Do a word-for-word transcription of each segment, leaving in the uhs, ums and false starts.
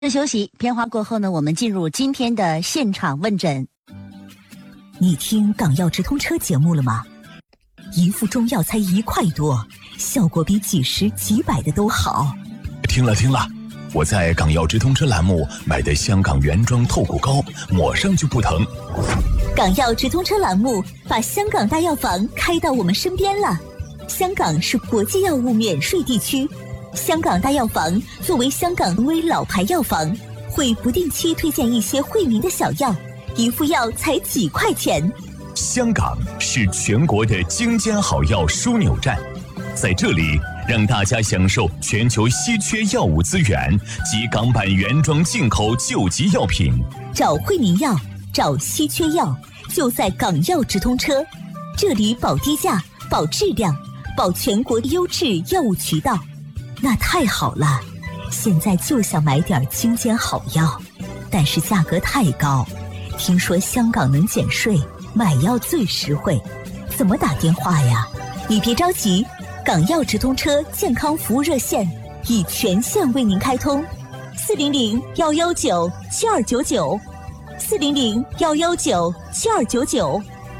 休息片花过后呢，我们进入今天的现场问诊。 你听港药直通车节目了吗？一副中药才一块多，效果比几十几百的都好。 听了听了，我在港药直通车栏目买的香港原装透骨膏，抹上就不疼。 港药直通车栏目把香港大药房开到我们身边了。香港是国际药物免税地区，香港大药房作为香港微老牌药房，会不定期推荐一些惠民的小药，一副药才几块钱。 香港是全国的精尖好药枢纽站，在这里让大家享受全球稀缺药物资源及港版原装进口救急药品。 找惠民药，找稀缺药，就在港药直通车。这里保低价，保质量，保全国的优质药物渠道。那太好了，现在就想买点精尖好药，但是价格太高。听说香港能减税，买药最实惠，怎么打电话呀？你别着急，港药直通车健康服务热线已全线为您开通，四零零幺幺九七二九九，四零零幺幺九七二九九。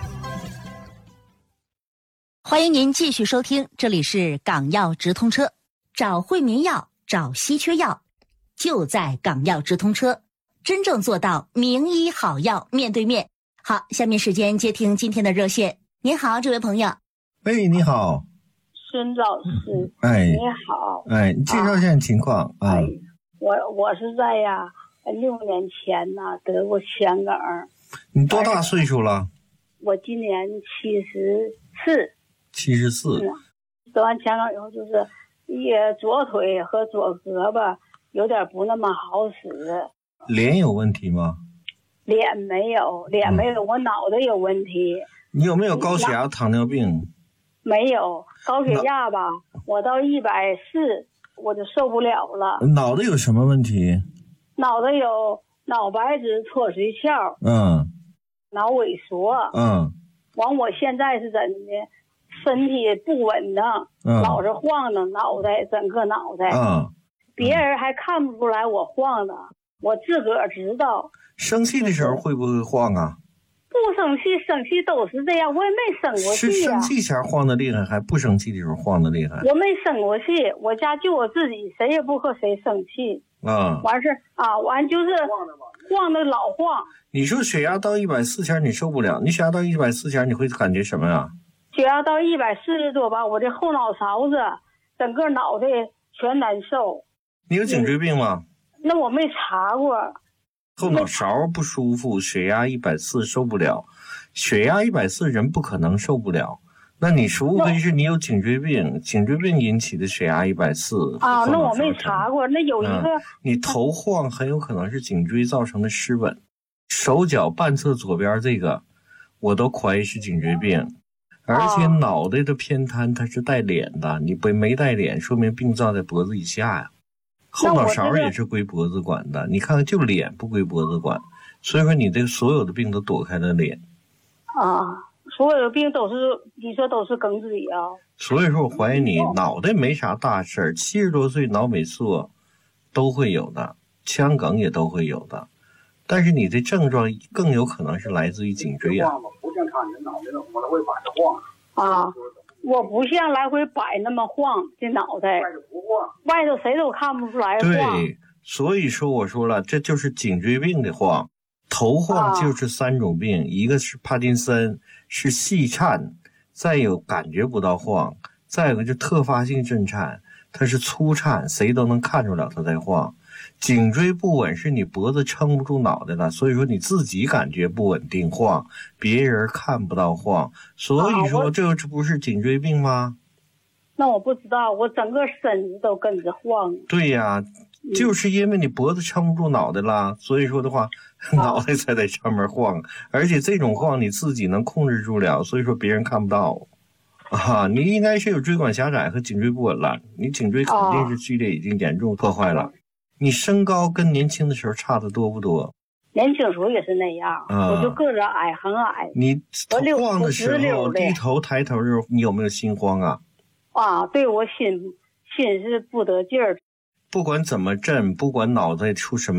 欢迎您继续收听，这里是港药直通车，找惠民药，找稀缺药，就在港药直通车，真正做到名医好药面对面。好，下面时间接听今天的热线。您好，这位朋友。 喂，你好， 孙老师。 哎， 你好。 哎，你介绍一下情况啊。 哎，我我是在呀六年前呢得过腔梗。 你多大岁数了？ 我今年七十四。 七十四。 得完腔梗以后，就是也左腿和左胳膊有点不那么好使。 脸有问题吗？ 脸没有，脸没有，嗯、我脑袋有问题。 你有没有高血压、糖尿病？ 没有，高血压吧，我到一百四我就受不了了。 脑袋有什么问题？ 脑袋有脑白质脱髓鞘， 嗯， 脑萎缩， 嗯， 完我现在是怎的？身体不稳当，嗯、老是晃荡脑袋，整个脑袋， 嗯， 别人还看不出来我晃荡，我自个儿知道。 生气的时候会不会晃啊？ 不生气，生气都是这样，我也没生过气呀、啊。 是生气前晃得厉害，还不生气的时候晃得厉害？ 我没生过气，我家就我自己，谁也不和谁生气。 啊， 完事啊，完就是晃的老晃。 你说血压到一百四前你受不了，你血压到一百四前你会感觉什么呀？ 血压到一百四十多吧，我这后脑勺子整个脑袋全难受。 你有颈椎病吗？ 那我没查过。 后脑勺不舒服，血压一百四受不了，血压一百四人不可能受不了。那你除非是你有颈椎病，颈椎病引起的血压一百四啊，那我没查过。那有一个、 嗯、你头晃很有可能是颈椎造成的失稳，手脚半侧左边这个我都怀疑是颈椎病，而且脑袋的偏瘫它是带脸的，你不没带脸说明病灶在脖子以下呀。后脑勺也是归脖子管的，你看看就脸不归脖子管，所以说你这个所有的病都躲开了脸啊，所有的病都是你说都是梗子啊。 所以说我怀疑你脑袋没啥大事儿，七十多岁脑萎缩都会有的，腔梗也都会有的，但是你的症状更有可能是来自于颈椎啊。 不像看你脑袋我会把它晃啊。我不像来回摆那么晃，这脑袋外头不晃， 外头谁都看不出来晃。 对，所以说我说了，这就是颈椎病的晃。头晃就是三种病，啊、一个是帕金森，是细颤，再有感觉不到晃，再有个就特发性震颤，它是粗颤，谁都能看出来它在晃。颈椎不稳是你脖子撑不住脑袋了，所以说你自己感觉不稳定晃，别人看不到晃，所以说这这不是颈椎病吗？ 那我不知道，我整个身子都跟着晃。 对呀，就是因为你脖子撑不住脑袋了，所以说的话脑袋才在上面晃，而且这种晃你自己能控制住了，所以说别人看不到啊。你应该是有椎管狭窄和颈椎不稳了，你颈椎肯定是剧烈已经严重破坏了。你身高跟年轻的时候差的多不多？ 年轻时候也是那样，啊、我就个子矮，很矮。 你晃的时候低头抬头的时候，你有没有心慌啊？ 啊，对，我心心是不得劲儿。 不管怎么震，不管脑袋出什么